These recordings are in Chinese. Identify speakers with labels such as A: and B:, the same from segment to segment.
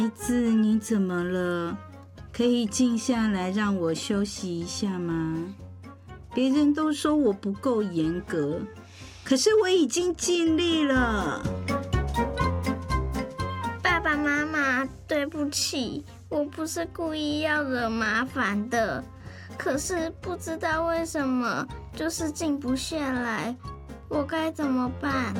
A: 孩子，你怎么了？可以静下来让我休息一下吗？别人都说我不够严格，可是我已经尽力了。
B: 爸爸妈妈，对不起，我不是故意要惹麻烦的，可是不知道为什么就是静不下来，我该怎么办？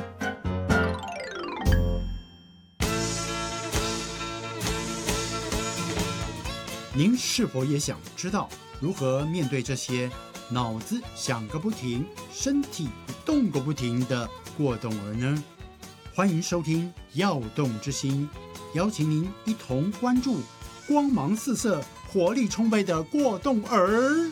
C: 您是否也想知道如何面对这些脑子想个不停、身体动个不停的过动儿呢？欢迎收听《耀动之心》，邀请您一同关注光芒四射、活力充沛的过动儿。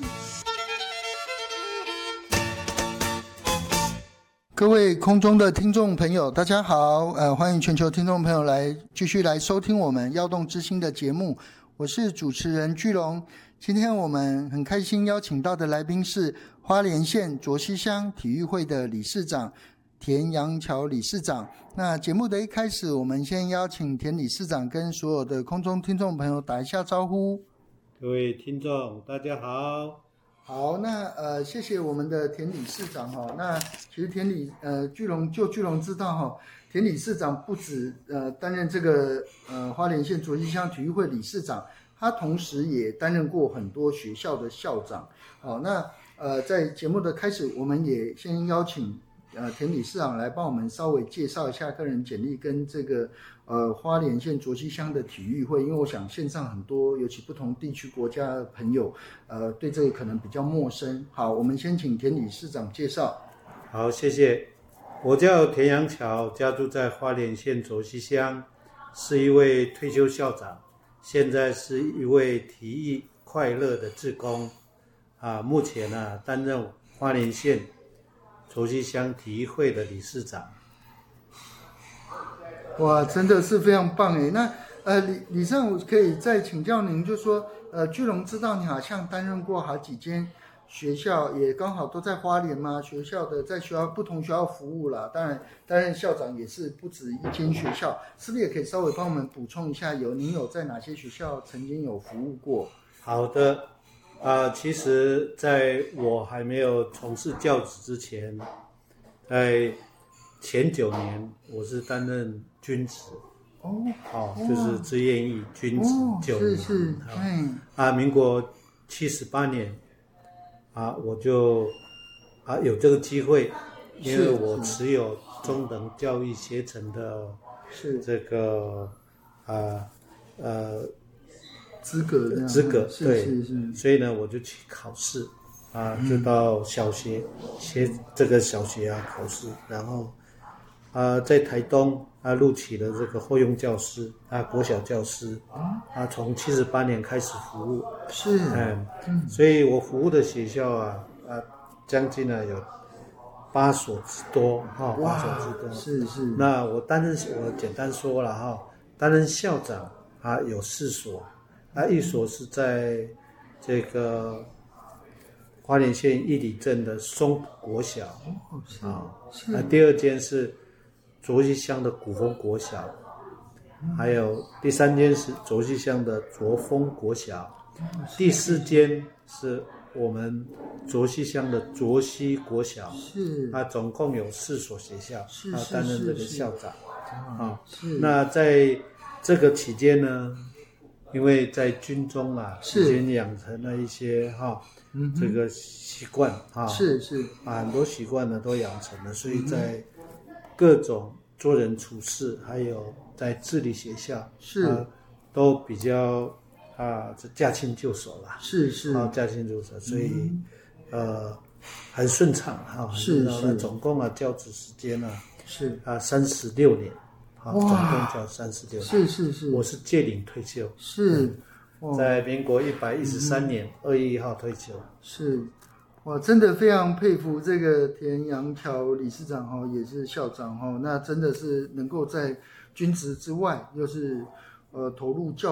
D: 各位空中的听众朋友，大家好，欢迎全球听众朋友继续来收听我们《耀动之心》的节目。我是主持人巨龙，今天我们很开心邀请到的来宾是花莲县卓溪乡体育会的理事长田阳桥理事长。那节目的一开始，我们先邀请田理事长跟所有的空中听众朋友打一下招呼。
E: 各位听众大家好。
D: 好，那谢谢我们的田理事长哈。那其实巨龙知道哈，田理事长不止担任这个花莲县卓溪乡体育会理事长，他同时也担任过很多学校的校长。好，那在节目的开始，我们也先邀请田理事长来帮我们稍微介绍一下个人简历跟这个花莲县卓溪乡的体育会，因为我想线上很多尤其不同地区国家的朋友对这个可能比较陌生。好，我们先请田理事长介绍。
E: 好，谢谢。我叫田阳桥，家住在花莲县卓溪乡，是一位退休校长，现在是一位体育快乐的志工目前担任花莲县卓溪乡体育会的理事长。
D: 哇，真的是非常棒耶。那理事长，我可以再请教您，就说巨龙知道你好像担任过好几间学校，也刚好都在花莲嘛，在学校不同学校服务啦，当然担任校长也是不止一间学校，是不是也可以稍微帮我们补充一下，您有在哪些学校曾经有服务过？
E: 好的，其实在我还没有从事教职之前，在前9年我是担任军职。就是志愿役军职9年。民国78年我就有这个机会，因为我持有中等教育学程的这个资格，对，所以呢我就去考试就到小学这个小学考试，然后在台东录取了这个后用教师国小教师从78年开始服务，所以我服务的学校将近有8所之多8所之多。是。那我简单说了担任校长有4所，一所是在这个花莲县玉里镇的松国小第2间是卓溪乡的古风国小，还有第3间是卓溪乡的卓峰国小，第4间是我们卓溪乡的卓溪国小，总共有4所学校担任这个校长那在这个期间呢，因为在军中已经养成了一些这个习惯很多习惯呢都养成了，所以在各种做人处事，还有在治理学校都比较驾轻就熟了，驾轻就熟，所以很顺畅总共教职时间36年总共教36年。是。我是届龄退休，在民国113年2月1号退休。
D: 哇，真的非常佩服这个田阳桥理事长也是校长那真的是能够在军职之外，又是投入教